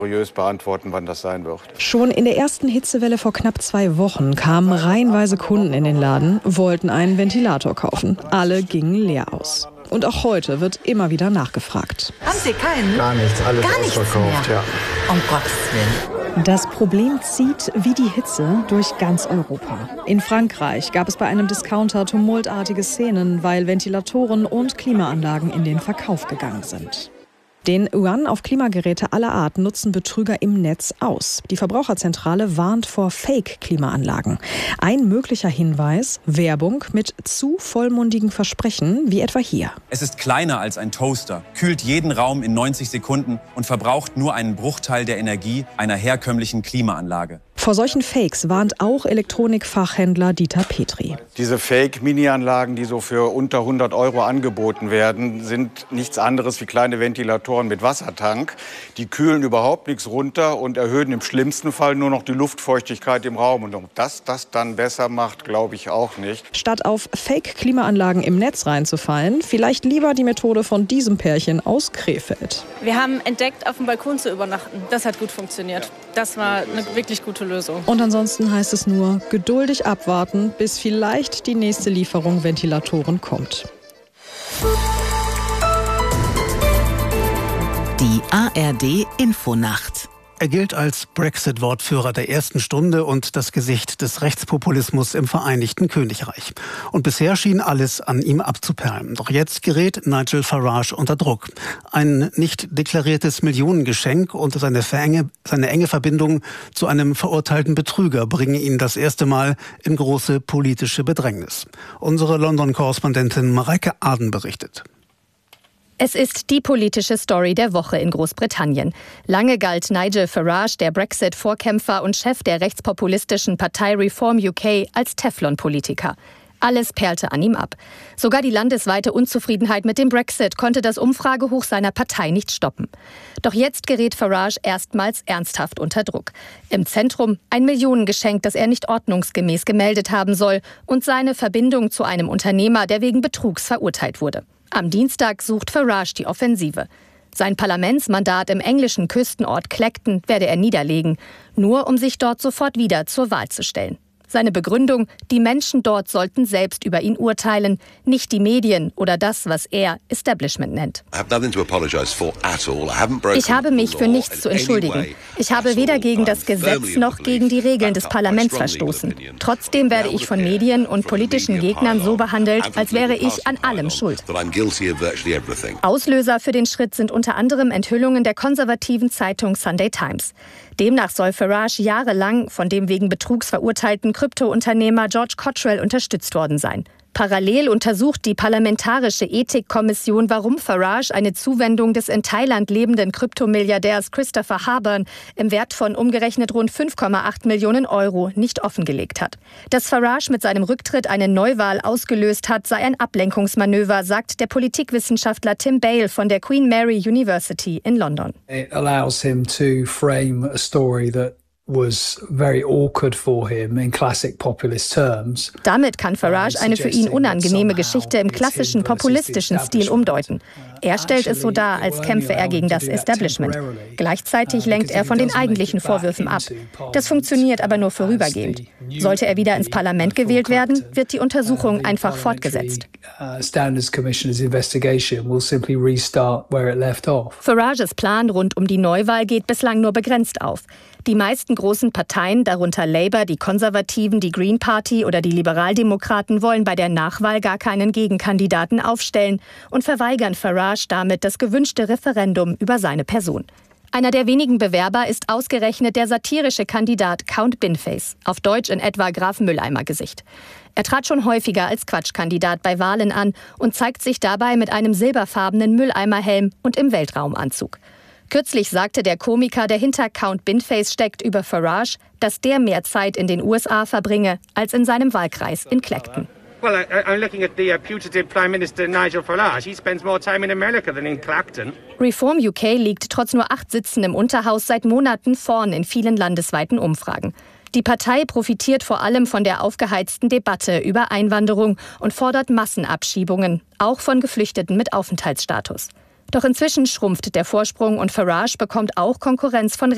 beantworten, wann das sein wird. Schon in der ersten Hitzewelle vor knapp 2 Wochen kamen reihenweise Kunden in den Laden, wollten einen Ventilator kaufen. Alle gingen leer aus. Und auch heute wird immer wieder nachgefragt. Haben Sie keinen? Gar nichts, alles Gar nichts ausverkauft, mehr. ja. Um Gottes Willen. Das Problem zieht wie die Hitze durch ganz Europa. In Frankreich gab es bei einem Discounter tumultartige Szenen, weil Ventilatoren und Klimaanlagen in den Verkauf gegangen sind. Den Yuan auf Klimageräte aller Art nutzen Betrüger im Netz aus. Die Verbraucherzentrale warnt vor Fake-Klimaanlagen. Ein möglicher Hinweis: Werbung mit zu vollmundigen Versprechen, wie etwa hier. Es ist kleiner als ein Toaster, kühlt jeden Raum in 90 Sekunden und verbraucht nur einen Bruchteil der Energie einer herkömmlichen Klimaanlage. Vor solchen Fakes warnt auch Elektronikfachhändler Dieter Petri. Diese Fake-Mini-Anlagen, die so für unter 100 € angeboten werden, sind nichts anderes wie kleine Ventilatoren mit Wassertank. Die kühlen überhaupt nichts runter und erhöhen im schlimmsten Fall nur noch die Luftfeuchtigkeit im Raum. Und ob das dann besser macht, glaube ich auch nicht. Statt auf Fake-Klimaanlagen im Netz reinzufallen, vielleicht lieber die Methode von diesem Pärchen aus Krefeld. Wir haben entdeckt, auf dem Balkon zu übernachten. Das hat gut funktioniert. Das war eine wirklich gute Lösung. Und ansonsten heißt es nur geduldig abwarten, bis vielleicht die nächste Lieferung Ventilatoren kommt. Die ARD Infonacht. Er gilt als Brexit-Wortführer der ersten Stunde und das Gesicht des Rechtspopulismus im Vereinigten Königreich. Und bisher schien alles an ihm abzuperlen. Doch jetzt gerät Nigel Farage unter Druck. Ein nicht deklariertes Millionengeschenk und seine enge Verbindung zu einem verurteilten Betrüger bringen ihn das erste Mal in große politische Bedrängnis. Unsere London-Korrespondentin Mareike Aden berichtet. Es ist die politische Story der Woche in Großbritannien. Lange galt Nigel Farage, der Brexit-Vorkämpfer und Chef der rechtspopulistischen Partei Reform UK, als Teflon-Politiker. Alles perlte an ihm ab. Sogar die landesweite Unzufriedenheit mit dem Brexit konnte das Umfragehoch seiner Partei nicht stoppen. Doch jetzt gerät Farage erstmals ernsthaft unter Druck. Im Zentrum ein Millionengeschenk, das er nicht ordnungsgemäß gemeldet haben soll, und seine Verbindung zu einem Unternehmer, der wegen Betrugs verurteilt wurde. Am Dienstag sucht Farage die Offensive. Sein Parlamentsmandat im englischen Küstenort Clacton werde er niederlegen, nur um sich dort sofort wieder zur Wahl zu stellen. Seine Begründung: Die Menschen dort sollten selbst über ihn urteilen, nicht die Medien oder das, was er Establishment nennt. Ich habe mich für nichts zu entschuldigen. Ich habe weder gegen das Gesetz noch gegen die Regeln des Parlaments verstoßen. Trotzdem werde ich von Medien und politischen Gegnern so behandelt, als wäre ich an allem schuld. Auslöser für den Schritt sind unter anderem Enthüllungen der konservativen Zeitung Sunday Times. Demnach soll Farage jahrelang von dem wegen Betrugs verurteilten Kryptounternehmer George Cottrell unterstützt worden sein. Parallel untersucht die Parlamentarische Ethikkommission, warum Farage eine Zuwendung des in Thailand lebenden Kryptomilliardärs Christopher Harburn im Wert von umgerechnet rund 5,8 Millionen € nicht offengelegt hat. Dass Farage mit seinem Rücktritt eine Neuwahl ausgelöst hat, sei ein Ablenkungsmanöver, sagt der Politikwissenschaftler Tim Bale von der Queen Mary University in London. It allows him to frame a story that was very awkward for him in classic populist terms. Damit kann Farage eine für ihn unangenehme Geschichte im klassischen populistischen Stil umdeuten. Er stellt es so dar, als kämpfe er gegen das Establishment. Gleichzeitig lenkt er von den eigentlichen Vorwürfen ab. Das funktioniert aber nur vorübergehend. Sollte er wieder ins Parlament gewählt werden, wird die Untersuchung einfach fortgesetzt. Farages Plan rund um die Neuwahl geht bislang nur begrenzt auf. Die meisten großen Parteien, darunter Labour, die Konservativen, die Green Party oder die Liberaldemokraten, wollen bei der Nachwahl gar keinen Gegenkandidaten aufstellen und verweigern Farage damit das gewünschte Referendum über seine Person. Einer der wenigen Bewerber ist ausgerechnet der satirische Kandidat Count Binface, auf Deutsch in etwa Graf Mülleimer-Gesicht. Er trat schon häufiger als Quatschkandidat bei Wahlen an und zeigt sich dabei mit einem silberfarbenen Mülleimerhelm und im Weltraumanzug. Kürzlich sagte der Komiker, der hinter Count Binface steckt, über Farage, dass der mehr Zeit in den USA verbringe als in seinem Wahlkreis in Clacton. Well, I'm looking at the putative Prime Minister Nigel Farage. He spends more time in America than in Clacton. Reform UK liegt trotz nur 8 Sitzen im Unterhaus seit Monaten vorn in vielen landesweiten Umfragen. Die Partei profitiert vor allem von der aufgeheizten Debatte über Einwanderung und fordert Massenabschiebungen, auch von Geflüchteten mit Aufenthaltsstatus. Doch inzwischen schrumpft der Vorsprung und Farage bekommt auch Konkurrenz von